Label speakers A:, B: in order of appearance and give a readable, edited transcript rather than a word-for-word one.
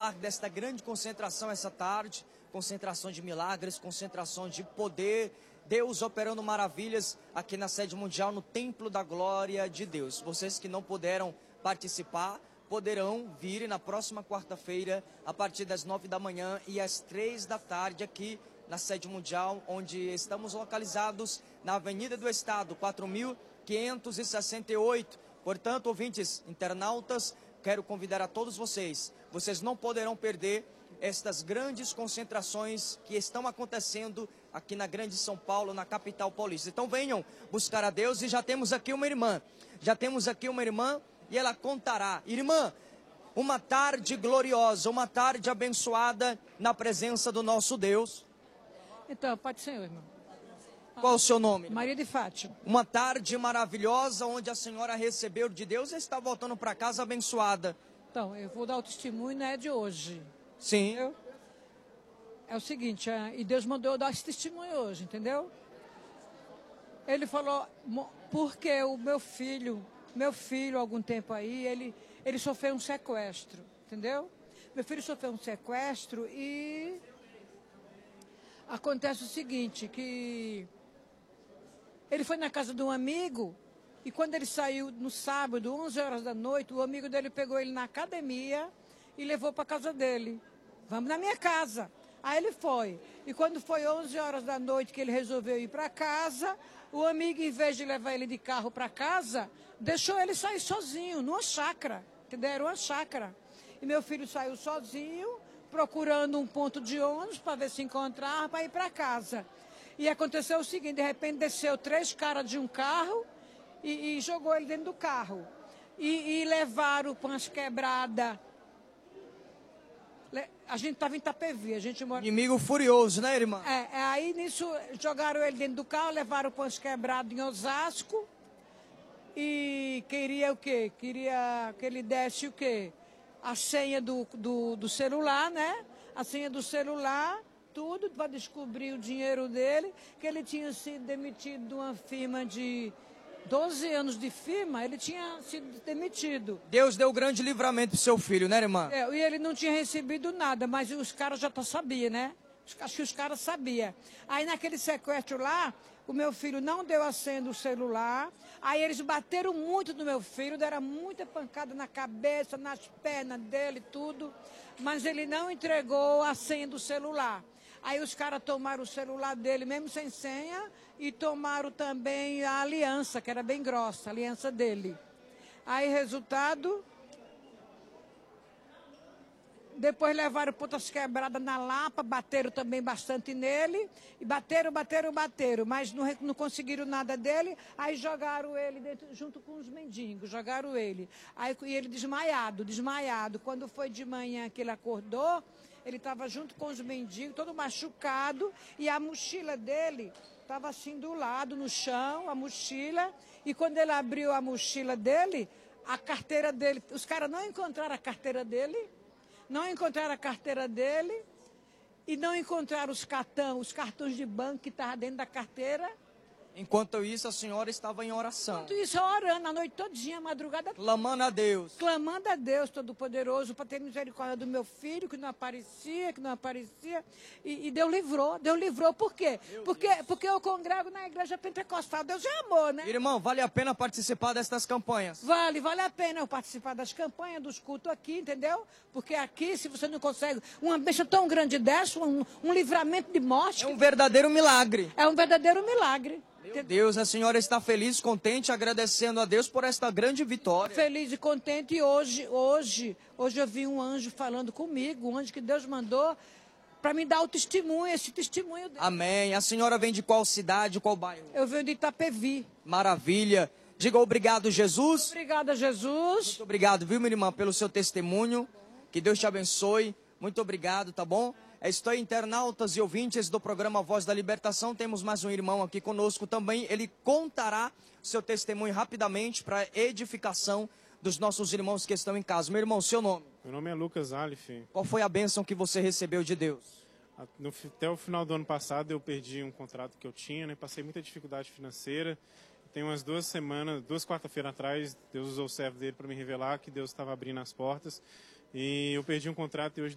A: falar desta grande concentração essa tarde, concentração de milagres, concentração de poder, Deus operando maravilhas aqui na sede mundial, no Templo da Glória de Deus. Vocês que não puderam participar, poderão vir na próxima quarta-feira, a partir das 9 da manhã e às 3 da tarde, aqui na sede mundial, onde estamos localizados na Avenida do Estado, 4.568. Portanto, ouvintes, internautas, quero convidar a todos vocês. Vocês não poderão perder estas grandes concentrações que estão acontecendo aqui na Grande São Paulo, na capital paulista. Então venham buscar a Deus, e já temos aqui uma irmã. E ela contará. Irmã, uma tarde gloriosa, uma tarde abençoada na presença do nosso Deus.
B: Então, pode ser, irmão.
A: Qual o seu nome?
B: Maria de Fátima.
A: Uma tarde maravilhosa onde a senhora recebeu de Deus e está voltando para casa abençoada.
B: Então, eu vou dar o testemunho, não é de hoje.
A: Sim.
B: Entendeu? É o seguinte, e Deus mandou eu dar esse testemunho hoje, entendeu? Ele falou, porque o meu filho, algum tempo aí, ele sofreu um sequestro, entendeu? Meu filho sofreu um sequestro e acontece o seguinte, que ele foi na casa de um amigo e quando ele saiu no sábado, 11 horas da noite, o amigo dele pegou ele na academia e levou para casa dele. Vamos na minha casa. Aí ele foi. E quando foi 11 horas da noite que ele resolveu ir para casa, o amigo, em vez de levar ele de carro para casa, deixou ele sair sozinho, numa chácara. Entendeu? Era uma chácara. E meu filho saiu sozinho, procurando um ponto de ônibus para ver se encontrava para ir para casa. E aconteceu o seguinte, de repente desceu 3 caras de um carro e jogou ele dentro do carro. E levaram para umas quebradas. A gente estava em Itapevi, a gente mora...
A: Inimigo furioso, né, irmã?
B: Aí nisso jogaram ele dentro do carro, levaram para umas quebradas em Osasco. E queria o quê? Queria que ele desse o quê? A senha do celular, né? A senha do celular, tudo para descobrir o dinheiro dele, que ele tinha sido demitido de uma firma de 12 anos de firma, ele tinha sido demitido.
A: Deus deu grande livramento pro seu filho, né, irmã?
B: E ele não tinha recebido nada, mas os caras já sabiam, né? Acho que os caras sabiam. Aí naquele sequestro lá, o meu filho não deu a senha do celular. Aí eles bateram muito no meu filho, deram muita pancada na cabeça, nas pernas dele, tudo. Mas ele não entregou a senha do celular. Aí os caras tomaram o celular dele, mesmo sem senha, e tomaram também a aliança, que era bem grossa, a aliança dele. Aí, resultado... Depois levaram pontas quebradas na Lapa, bateram também bastante nele. E bateram, mas não conseguiram nada dele. Aí jogaram ele dentro, junto com os mendigos, jogaram ele. Aí e ele desmaiado. Quando foi de manhã que ele acordou, ele estava junto com os mendigos, todo machucado. E a mochila dele estava assim do lado, no chão, a mochila. E quando ele abriu a mochila dele, a carteira dele... Os caras não encontraram a carteira dele. Não encontraram a carteira dele e não encontraram os cartões de banco que estavam dentro da carteira.
A: Enquanto isso, a senhora estava em oração.
B: Enquanto isso, orando a noite todinha, a madrugada toda.
A: Clamando a Deus.
B: Clamando a Deus Todo-Poderoso para ter misericórdia do meu filho, que não aparecia. E Deus livrou. Por quê? Porque eu congrego na igreja pentecostal. Deus é amor, né?
A: Irmão, vale a pena participar destas campanhas?
B: Vale a pena eu participar das campanhas, dos cultos aqui, entendeu? Porque aqui, se você não consegue uma bênção tão grande dessa, um livramento de morte...
A: É um verdadeiro milagre.
B: É um verdadeiro milagre.
A: Meu Deus, a senhora está feliz, contente, agradecendo a Deus por esta grande vitória.
B: Feliz e contente. E hoje eu vi um anjo falando comigo, um anjo que Deus mandou para me dar o testemunho, esse testemunho dele.
A: Amém. A senhora vem de qual cidade, qual bairro?
B: Eu venho de Itapevi.
A: Maravilha. Diga obrigado, Jesus.
B: Obrigada, Jesus.
A: Muito obrigado, viu, minha irmã, pelo seu testemunho. Que Deus te abençoe. Muito obrigado, tá bom? Estou internautas e ouvintes do programa Voz da Libertação. Temos mais um irmão aqui conosco também. Ele contará seu testemunho rapidamente para edificação dos nossos irmãos que estão em casa. Meu irmão, seu nome?
C: Meu nome é Lucas Alif.
A: Qual foi a bênção que você recebeu de Deus?
C: Até o final do ano passado eu perdi um contrato que eu tinha, né? Passei muita dificuldade financeira. Tem umas 2 quarta-feiras atrás, Deus usou o servo dele para me revelar que Deus estava abrindo as portas. E eu perdi um contrato e hoje